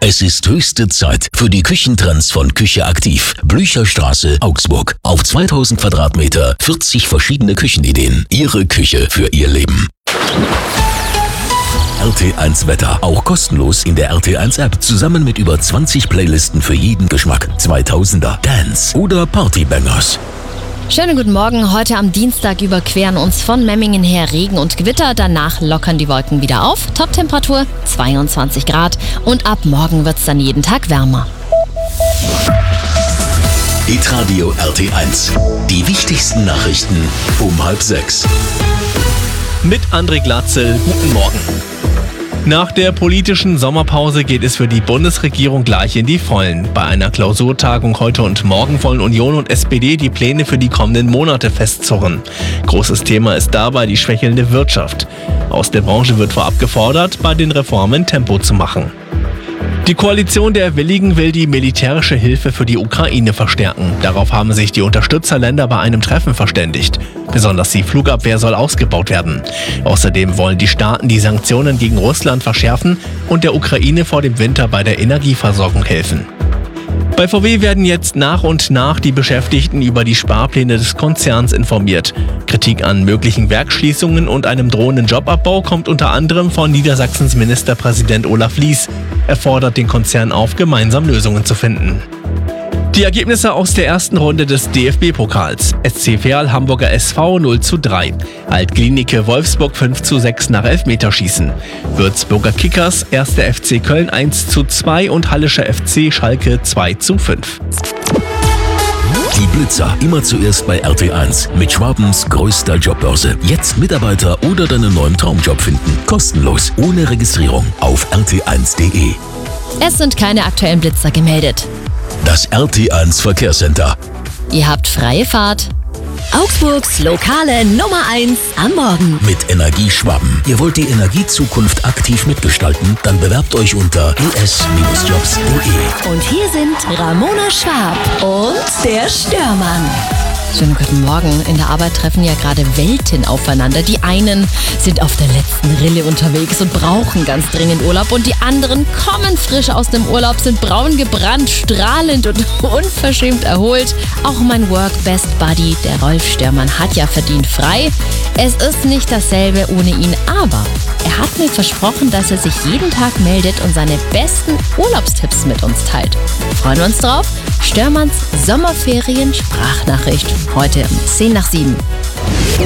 Es ist höchste Zeit für die Küchentrends von Küche Aktiv. Blücherstraße, Augsburg. Auf 2000 Quadratmeter, 40 verschiedene Küchenideen. Ihre Küche für Ihr Leben. RT1 Wetter. Auch kostenlos in der RT1 App. Zusammen mit über 20 Playlisten für jeden Geschmack. 2000er, Dance oder Partybangers. Schönen guten Morgen. Heute am Dienstag überqueren uns von Memmingen her Regen und Gewitter. Danach lockern die Wolken wieder auf. Toptemperatur 22 Grad. Und ab morgen wird es dann jeden Tag wärmer. Hitradio RT1. Die wichtigsten Nachrichten um 5:30. Mit André Glatzel, guten Morgen. Nach der politischen Sommerpause geht es für die Bundesregierung gleich in die Vollen. Bei einer Klausurtagung heute und morgen wollen Union und SPD die Pläne für die kommenden Monate festzurren. Großes Thema ist dabei die schwächelnde Wirtschaft. Aus der Branche wird vorab gefordert, bei den Reformen Tempo zu machen. Die Koalition der Willigen will die militärische Hilfe für die Ukraine verstärken. Darauf haben sich die Unterstützerländer bei einem Treffen verständigt. Besonders die Flugabwehr soll ausgebaut werden. Außerdem wollen die Staaten die Sanktionen gegen Russland verschärfen und der Ukraine vor dem Winter bei der Energieversorgung helfen. Bei VW werden jetzt nach und nach die Beschäftigten über die Sparpläne des Konzerns informiert. Kritik an möglichen Werksschließungen und einem drohenden Jobabbau kommt unter anderem von Niedersachsens Ministerpräsident Olaf Lies. Er fordert den Konzern auf, gemeinsam Lösungen zu finden. Die Ergebnisse aus der ersten Runde des DFB-Pokals. SC Verl Hamburger SV 0:3. Alt-Klinike Wolfsburg 5:6 nach Elfmeterschießen. Würzburger Kickers 1. FC Köln 1:2 und Hallischer FC Schalke 2:5. Die Blitzer immer zuerst bei RT1 mit Schwabens größter Jobbörse. Jetzt Mitarbeiter oder deinen neuen Traumjob finden. Kostenlos, ohne Registrierung auf rt1.de. Es sind keine aktuellen Blitzer gemeldet. Das RT1 Verkehrscenter. Ihr habt freie Fahrt. Augsburgs lokale Nummer 1 am Morgen. Mit Energie Schwaben. Ihr wollt die Energiezukunft aktiv mitgestalten? Dann bewerbt euch unter es-jobs.de. Und hier sind Ramona Schwab und der Störmann. Schönen guten Morgen. In der Arbeit treffen ja gerade Welten aufeinander. Die einen sind auf der letzten Rille unterwegs und brauchen ganz dringend Urlaub. Und die anderen kommen frisch aus dem Urlaub, sind braun gebrannt, strahlend und unverschämt erholt. Auch mein Work-Best Buddy, der Rolf Störmann, hat ja verdient frei. Es ist nicht dasselbe ohne ihn, aber er hat mir versprochen, dass er sich jeden Tag meldet und seine besten Urlaubstipps mit uns teilt. Freuen wir uns drauf? Störmanns Sommerferien-Sprachnachricht. Heute um 6:50.